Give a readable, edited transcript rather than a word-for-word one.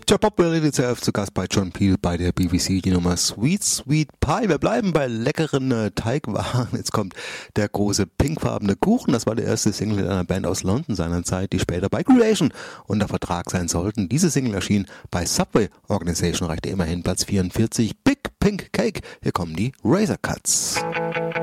Picture Pop Reality Itself zu Gast bei John Peel bei der BBC, die Nummer Sweet Sweet Pie. Wir bleiben bei leckeren Teigwaren. Jetzt kommt der große pinkfarbene Kuchen. Das war der erste Single mit einer Band aus London seinerzeit, die später bei Creation unter Vertrag sein sollten. Diese Single erschien bei Subway Organisation, reichte immerhin Platz 44. Big Pink Cake. Hier kommen die Razor Cuts.